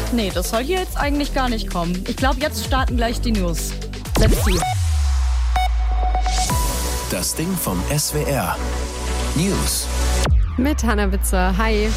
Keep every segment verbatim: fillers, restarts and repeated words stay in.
Nee, das soll hier jetzt eigentlich gar nicht kommen. Ich glaube, jetzt starten gleich die News. Let's see. Das Ding vom S W R. News. Mit Hannah Witzer. Hi.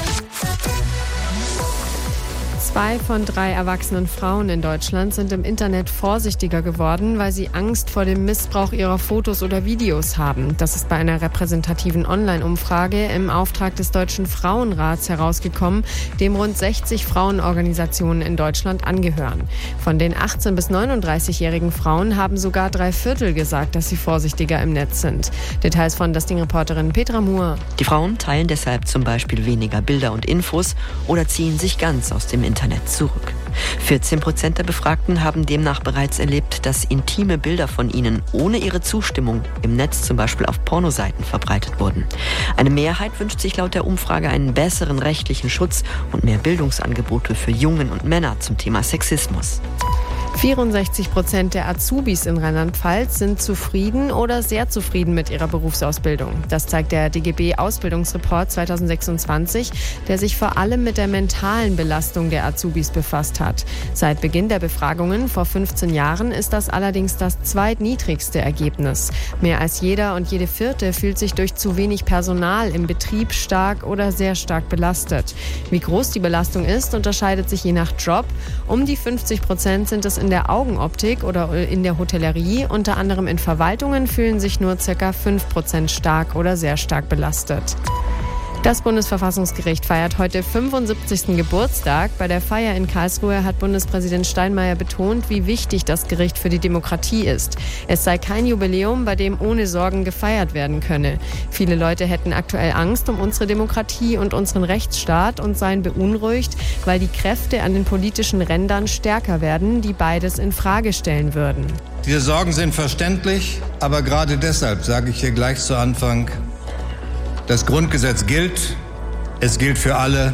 Zwei von drei erwachsenen Frauen in Deutschland sind im Internet vorsichtiger geworden, weil sie Angst vor dem Missbrauch ihrer Fotos oder Videos haben. Das ist bei einer repräsentativen Online-Umfrage im Auftrag des Deutschen Frauenrats herausgekommen, dem rund sechzig Frauenorganisationen in Deutschland angehören. Von den achtzehn- bis neununddreißigjährigen Frauen haben sogar drei Viertel gesagt, dass sie vorsichtiger im Netz sind. Details von Das Ding-Reporterin Petra Muhr. Die Frauen teilen deshalb zum Beispiel weniger Bilder und Infos oder ziehen sich ganz aus dem Internet zurück. vierzehn Prozent der Befragten haben demnach bereits erlebt, dass intime Bilder von ihnen ohne ihre Zustimmung im Netz zum Beispiel auf Pornoseiten verbreitet wurden. Eine Mehrheit wünscht sich laut der Umfrage einen besseren rechtlichen Schutz und mehr Bildungsangebote für Jungen und Männer zum Thema Sexismus. vierundsechzig Prozent der Azubis in Rheinland-Pfalz sind zufrieden oder sehr zufrieden mit ihrer Berufsausbildung. Das zeigt der D G B-Ausbildungsreport zweitausendsechsundzwanzig, der sich vor allem mit der mentalen Belastung der Azubis befasst hat. Seit Beginn der Befragungen vor fünfzehn Jahren ist das allerdings das zweitniedrigste Ergebnis. Mehr als jeder und jede Vierte fühlt sich durch zu wenig Personal im Betrieb stark oder sehr stark belastet. Wie groß die Belastung ist, unterscheidet sich je nach Job. Um die fünfzig Prozent sind es in der Augenoptik oder in der Hotellerie. Unter anderem in Verwaltungen fühlen sich nur ca. fünf Prozent stark oder sehr stark belastet. Das Bundesverfassungsgericht feiert heute fünfundsiebzigsten Geburtstag. Bei der Feier in Karlsruhe hat Bundespräsident Steinmeier betont, wie wichtig das Gericht für die Demokratie ist. Es sei kein Jubiläum, bei dem ohne Sorgen gefeiert werden könne. Viele Leute hätten aktuell Angst um unsere Demokratie und unseren Rechtsstaat und seien beunruhigt, weil die Kräfte an den politischen Rändern stärker werden, die beides in Frage stellen würden. Diese Sorgen sind verständlich, aber gerade deshalb sage ich hier gleich zu Anfang: Das Grundgesetz gilt, es gilt für alle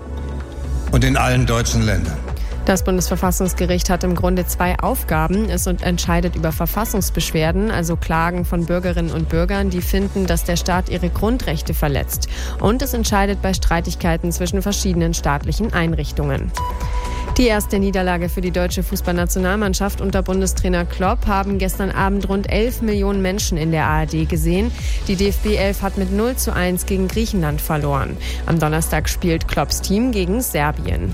und in allen deutschen Ländern. Das Bundesverfassungsgericht hat im Grunde zwei Aufgaben. Es entscheidet über Verfassungsbeschwerden, also Klagen von Bürgerinnen und Bürgern, die finden, dass der Staat ihre Grundrechte verletzt. Und es entscheidet bei Streitigkeiten zwischen verschiedenen staatlichen Einrichtungen. Die erste Niederlage für die deutsche Fußballnationalmannschaft unter Bundestrainer Klopp haben gestern Abend rund elf Millionen Menschen in der A R D gesehen. Die D F B elf hat mit null zu eins gegen Griechenland verloren. Am Donnerstag spielt Klopps Team gegen Serbien.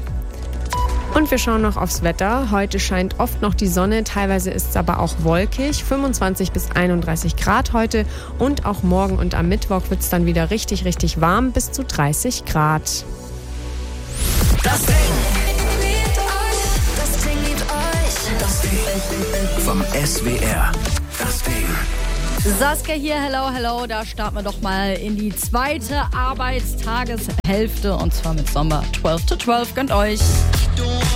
Und wir schauen noch aufs Wetter. Heute scheint oft noch die Sonne, teilweise ist es aber auch wolkig. fünfundzwanzig bis einunddreißig Grad heute und auch morgen und am Mittwoch wird es dann wieder richtig, richtig warm, bis zu dreißig Grad. Das Ding. Das Ding liebt euch. Das Ding vom S W R. Das Ding. Saskia hier, hello, hello. Da starten wir doch mal in die zweite Arbeitstageshälfte und zwar mit Sommer zwölf to zwölf. Gönnt euch.